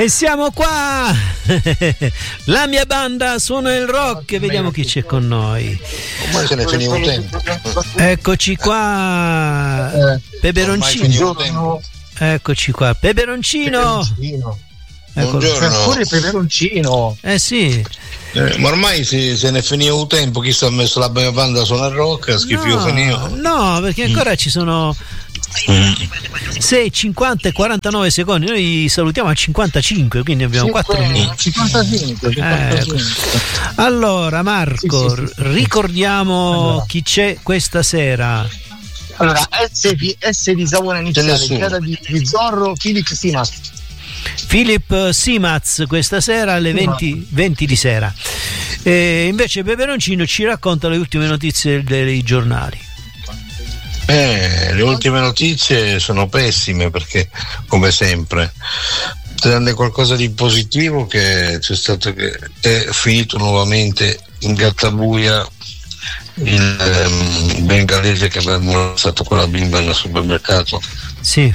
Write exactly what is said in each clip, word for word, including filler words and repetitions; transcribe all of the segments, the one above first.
E siamo qua. La mia banda suona il rock. Vediamo chi c'è con noi. Ormai se ne finiva un tempo. Eccoci qua. Peperoncino. Eccoci qua. Peperoncino. Ecco. Buongiorno. Pure peperoncino. Eh sì. Eh, ma ormai se, se ne finiva un tempo. Chi sta messo la mia banda suona il rock? Schifo no, finito. No, perché ancora mm. ci sono mm. sei, cinquanta e quarantanove secondi. Noi salutiamo a cinquantacinque, quindi abbiamo quattro minuti. cinquantacinque, cinquantacinque. Eh, allora Marco, sì, sì, sì. ricordiamo allora. chi c'è questa sera. Allora, S, S di Savona iniziale, creata di, di Zorro, Philip Simaz. Philip Simaz questa sera alle venti, venti di sera. E invece Peperoncino ci racconta le ultime notizie dei giornali. Eh, le ultime notizie sono pessime perché, come sempre, tranne qualcosa di positivo che c'è stato, che è finito nuovamente in gattabuia il um, bengalese che aveva molestato con la bimba nel supermercato. Sì.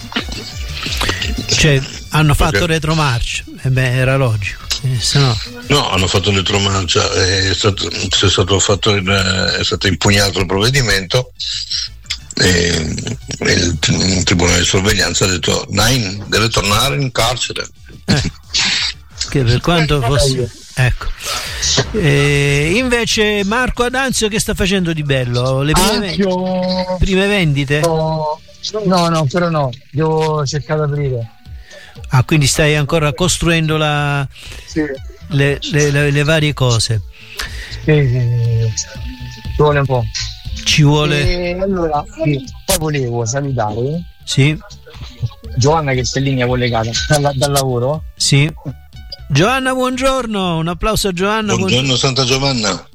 Cioè, hanno fatto perché... retromarcia, e eh beh, era logico. Eh, se no... no, hanno fatto retromarcia, è stato, è stato fatto il, è stato impugnato il provvedimento e il, il tribunale di sorveglianza ha detto Nain deve tornare in carcere. Eh, che per quanto fosse, ecco. E invece Marco Adanzio che sta facendo di bello? Le prime, vendite? prime vendite? No, no, no, però no, devo cercare di aprire. Ah, quindi stai ancora costruendo la, sì. le, le, le, le varie cose. Sì, sì, sì. Ci vuole un po'. Ci vuole. E allora, sì. Poi volevo salutare. Sì. Giovanna che sta in linea collegata dal, dal lavoro. Sì. Giovanna, buongiorno. Un applauso a Giovanna. Buongiorno, buongiorno. Santa Giovanna.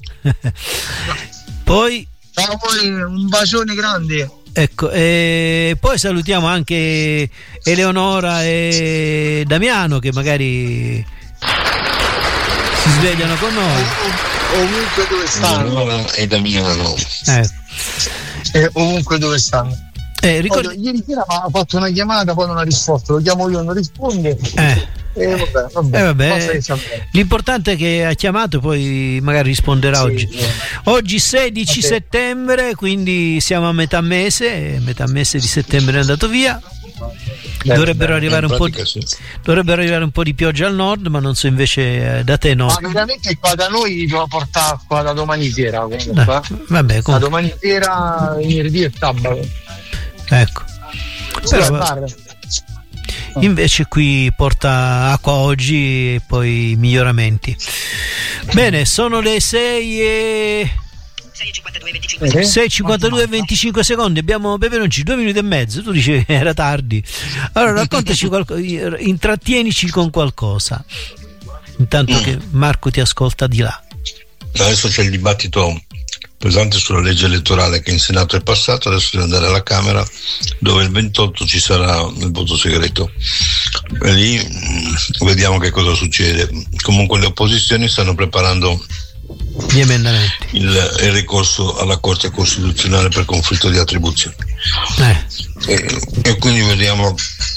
Poi. Ciao, poi un bacione grande. Ecco, e poi salutiamo anche Eleonora e Damiano che magari si svegliano con noi. Ovunque dove stanno. Eleonora e Damiano. Eh. Eh, ovunque dove stanno. Eh, ricord- poi, ieri sera mi ha fatto una chiamata, poi non ha risposto. Lo chiamo io, non risponde. Eh. Eh, vabbè, vabbè. Eh, vabbè. L'importante è che ha chiamato, poi magari risponderà sì, oggi. Sì. Oggi sedici okay. settembre, quindi siamo a metà mese, metà mese di settembre è andato via. Beh, dovrebbero, beh, arrivare un pratica, po di, sì. dovrebbero arrivare un po' di pioggia al nord, ma non so invece eh, da te no. Ma veramente qua da noi devo portare acqua da domani sera comunque. Da, vabbè, comunque. Da domani sera, venerdì e sabato. Ecco. Però, invece qui porta acqua oggi e poi miglioramenti. Bene, sono le sei e sei e cinquantadue e venticinque secondi. Abbiamo Peperoncino due minuti e mezzo. Tu dicevi che era tardi. Allora raccontaci qualcosa, intrattienici con qualcosa intanto che Marco ti ascolta di là. Adesso c'è il dibattito pesante sulla legge elettorale che in Senato è passato, adesso deve andare alla Camera dove il ventotto ci sarà il voto segreto e lì mh, vediamo che cosa succede. Comunque le opposizioni stanno preparando gli emendamenti, il, il ricorso alla Corte Costituzionale per conflitto di attribuzione eh. e, e quindi vediamo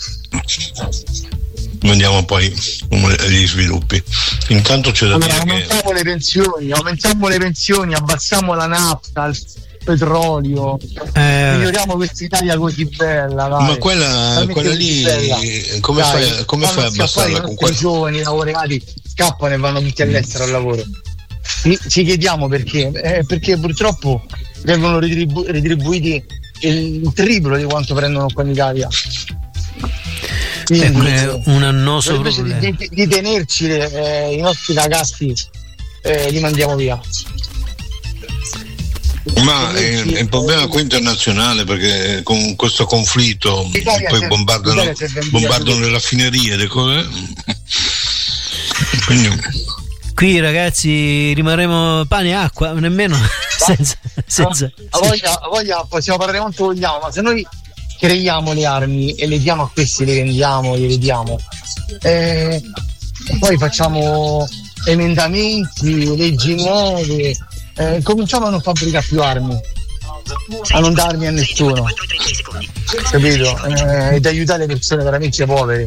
vediamo poi gli sviluppi. Intanto c'è da allora, dire aumentiamo che le pensioni, aumentiamo le pensioni, abbassiamo la nafta, il petrolio, eh. miglioriamo questa Italia così bella. Dai. Ma quella, quella lì come dai, fai, come fai a abbassarla con quella? I giovani laureati scappano e vanno tutti all'estero al lavoro. Ci chiediamo perché, eh, perché purtroppo vengono ritribu- retribuiti il triplo di quanto prendono qua in Italia. Quindi, è un annoso problema. Di, di, di tenerci eh, i nostri ragazzi eh, li mandiamo via. Ma è, è un problema qui internazionale perché con questo conflitto poi bombardano, bombardano le raffinerie, le cose. Quindi qui ragazzi rimarremo pane e acqua, nemmeno senza, senza a voglia, a voglia possiamo parlare quanto vogliamo, ma se noi creiamo le armi e le diamo a questi, le vendiamo, le vediamo eh, e poi facciamo emendamenti, leggi nuove, eh, cominciamo a non fabbricare più armi, a non darmi a nessuno, capito? Eh, ed aiutare le persone veramente povere.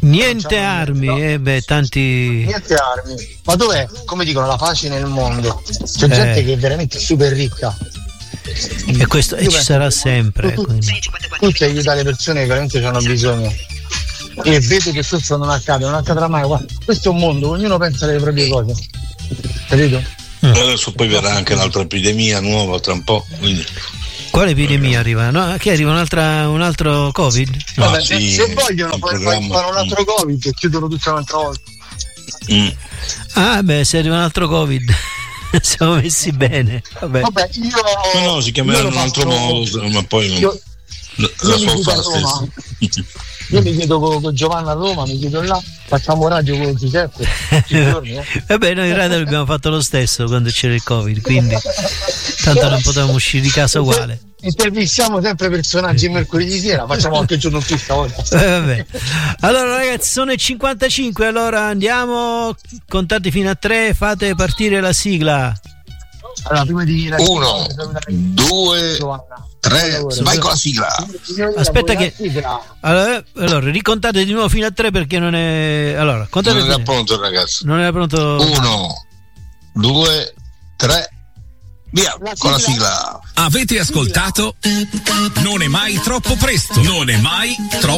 Niente armi, eh, beh, tanti. Niente armi. Ma dov'è? Come dicono, la pace nel mondo. C'è eh. gente che è veramente super ricca. E questo e ci sarà sempre. Tu, tu, tu ti aiuta le persone che veramente hanno bisogno. E vedo che questo non accade, non accadrà mai. Guarda, questo è un mondo, ognuno pensa alle proprie cose. Capito? Mm. Adesso poi verrà anche un'altra epidemia nuova tra un po'. Quindi. Quale epidemia arriva? No? Che arriva un'altra, un altro Covid? No, vabbè, sì, se vogliono poi fare un altro mm. Covid e chiudono tutta un'altra volta. Mm. Ah beh, se arriva un altro Covid siamo messi bene. Vabbè, vabbè io no, no, si chiameranno in un altro modo, ma poi non... io, la io sua mi fa Roma. Io mi chiedo con, con Giovanna a Roma, mi chiedo là, facciamo radio con Giuseppe tutti i giorni, eh? Vabbè, noi in radio l'abbiamo fatto lo stesso quando c'era il Covid, quindi tanto non potevamo uscire di casa uguale. Intervistiamo sempre personaggi mercoledì sera, facciamo anche il giorno qui stavolta. Eh, vabbè. Allora ragazzi, sono le cinquantacinque, allora andiamo, contate fino a tre, fate partire la sigla. Allora, prima di uno, due, tre, vai con la sigla. Aspetta che allora, allora ricontate di nuovo fino a tre perché non è allora contate non era pronto ragazzi. Non era pronto. Uno, due, tre. Via, con la sigla. Avete ascoltato? Non è mai troppo presto. Non è mai troppo